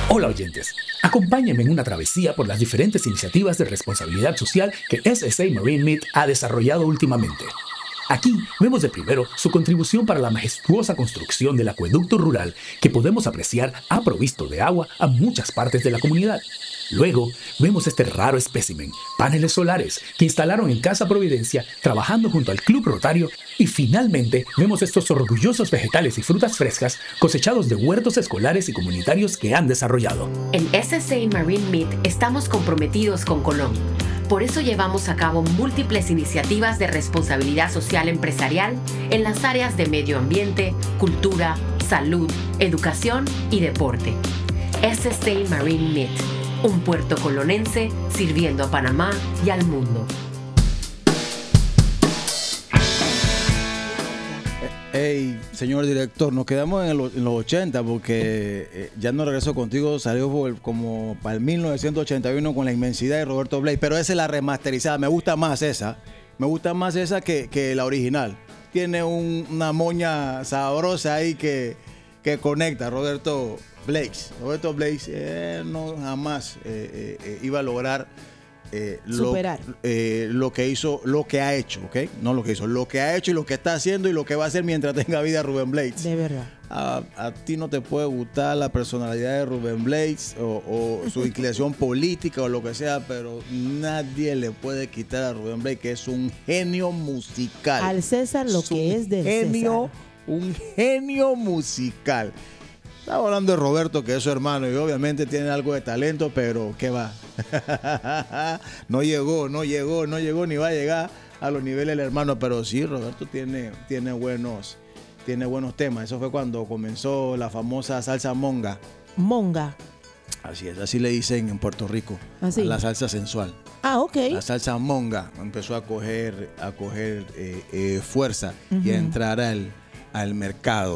Hola oyentes, acompáñenme en una travesía por las diferentes iniciativas de responsabilidad social que SSA Marine Meat ha desarrollado últimamente. Aquí vemos de primero su contribución para la majestuosa construcción del acueducto rural que podemos apreciar ha provisto de agua a muchas partes de la comunidad. Luego vemos este raro espécimen, paneles solares, que instalaron en Casa Providencia trabajando junto al Club Rotario, y finalmente vemos estos orgullosos vegetales y frutas frescas cosechados de huertos escolares y comunitarios que han desarrollado. En SSA Marine Meat estamos comprometidos con Colón. Por eso llevamos a cabo múltiples iniciativas de responsabilidad social empresarial en las áreas de medio ambiente, cultura, salud, educación y deporte. SSA Marine Meat, un puerto colonense sirviendo a Panamá y al mundo. Hey, señor director, nos quedamos en los 80 porque ya no regreso contigo, salió como para el 1981 con La Inmensidad de Roberto Blades, pero esa es la remasterizada, me gusta más esa que la original. Tiene una moña sabrosa ahí que conecta. Roberto Blades no jamás iba a lograr superar lo que hizo, lo que ha hecho, ¿ok? No lo que hizo, lo que ha hecho y lo que está haciendo y lo que va a hacer mientras tenga vida Rubén Blades. De verdad. A ti no te puede gustar la personalidad de Rubén Blades o su inclinación política o lo que sea, pero nadie le puede quitar a Rubén Blades, que es un genio musical. Al César lo que es del César. Un genio musical. Estaba hablando de Roberto, que es su hermano, y obviamente tiene algo de talento, pero ¿qué va? No llegó, ni va a llegar a los niveles del hermano, pero sí, Roberto tiene buenos temas. Eso fue cuando comenzó la famosa salsa monga. Monga. Así es, así le dicen en Puerto Rico. ¿Así? A la salsa sensual. Ah, ok. La salsa monga empezó a coger fuerza y a entrar al mercado.